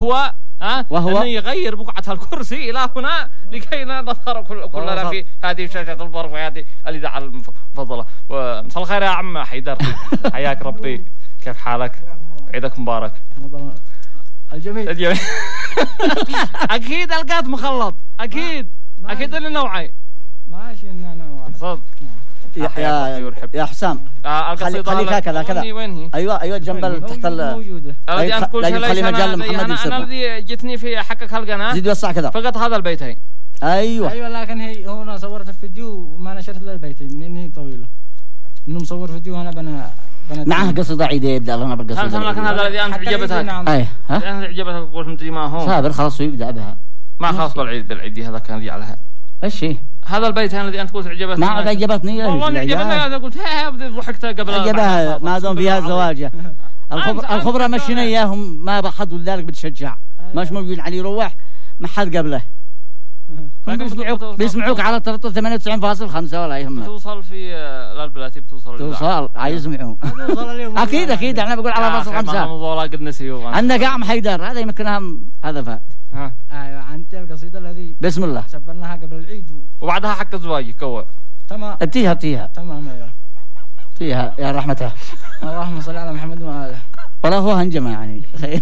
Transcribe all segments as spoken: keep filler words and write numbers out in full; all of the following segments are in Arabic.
وهو ها وهو أن يغير بقعة الكرسي إلى هنا لكي نظهر كل كلنا في هذه شاشة البرق وهذه الإذاعة المفضلة. ومساء الخير يا عم حيدر، حياك ربي، كيف حالك؟ عيدك مبارك. الجميل الجميل. أكيد القات مخلط، أكيد أكيد اللي نوعي ماشي إننا واحد صدق. يا يا, يا حسام آه خليك هكذا كذا. ايوه ايوه جنب تحت ال موجوده. الذي انت كل شيء ليس انا انا الذي جتني في حقك القناه زيد وسع كذا فقط هذا البيتين. ايوه ايوه لكن هي هنا صورت الفيديو وما نشرت للبيتين لاني طويله. انه مصور فيديو انا بنا معه قصيده عيديه يبدا انا بقصيده. لكن هذا الذي انت عجبتك. اي ها انت عجبتك قلت انت ما هو صابر خلاص يبدا بها ما خاص بالعيد بالعيد هذا كان لي عليها. ايش هي؟ هذا البيتين الذي انت قلت عجبتني. ما عجبتني والله عجبتني هذا قلت ها ضحكت قبل عجبها ما دام فيها زواج. الخبر الخبره مشينا اياهم ما بحد ولذلك بتشجع مش موجود علي يروح ما حد قبله. بيسمعوك بيسمعوك على ثمانية وتسعين فاصلة خمسة ولا يهمك. بتوصل في البلاتي بتوصل توصل عايز يسمعون اكيد اكيد احنا بقول على فاصل خمسة. والله قد نسيوا عندك عم حيدر هذا يمكنها هذا فات. ها ايوه عندك القصيده الذي بسم الله سبرناها قبل العيد و... وبعدها حق زواجك هو تمام. اتيها اتيها تمام ايوه اتيها يا رحمته. اللهم صل على محمد وآله. والله هو هنجمه يعني خير.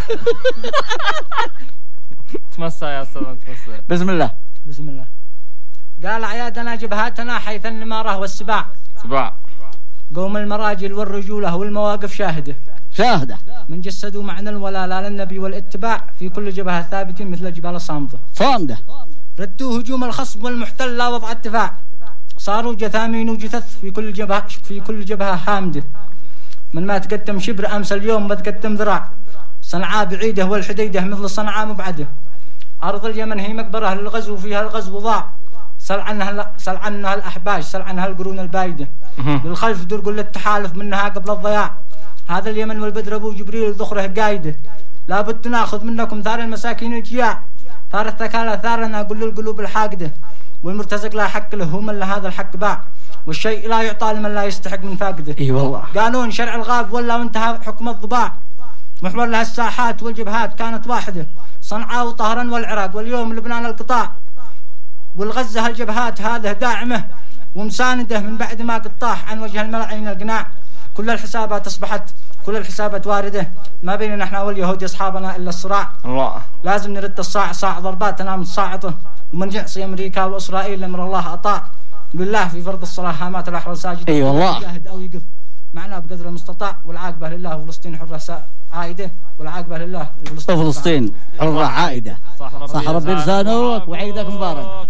تمسى يا سلام تمسى. بسم الله بسم الله. قال عيادنا جبهاتنا حيث النماره والسباع سباع قوم المراجل والرجوله والمواقف شاهده شاهده من جسدوا معنى الولاء للنبي والاتباع في كل جبهه ثابت مثل الجبال الصامده صامده. ردوا هجوم الخصم والمحتل لا وضع الدفاع صاروا جثامين وجثث في كل جبهه في كل جبهه حامده من ما تقدم شبر امس اليوم بتقدم ذراع صنعاء بعيده والحديده مثل صنعاء مبعده ارض اليمن هي مقبره للغزو فيها الغزو ضاع سل عنها سل عنها الاحباش سل عنها القرون البايده للخلف درق للتحالف منها قبل الضياع هذا اليمن والبدر ابو جبريل ذخره قايده لابد ناخذ منكم ثار المساكين الجياع ثار الثكالى ثارنا قل القلوب الحاقده والمرتزق لا حق له هو من هذا الحق باع والشيء لا يعطى لمن لا يستحق من فاقده. اي والله قانون شرع الغاب ولا وانتهى حكم الضباع محور لها الساحات والجبهات كانت واحده صنعاء وطهران والعراق واليوم لبنان القطاع والغزه الجبهات هذه داعمه ومسانده من بعد ما قطاح عن وجه الملعين القناع كل الحسابات اصبحت كل الحسابات وارده ما بيننا احنا واليهود اصحابنا الا الصراع. الله لازم نرد الصاع صاع ضرباتنا متصاعطه ومن يعصي امريكا واسرائيل امر الله اطاع لله في فرض الصلاه هامات الاحوال ساجده. اي والله يجاهد او يقف معنا بقدر المستطاع والعاقبه لله وفلسطين حره عائده والعاقبه لله وفلسطين حره عائده. صح ربي لسانك وعيدك مبارك.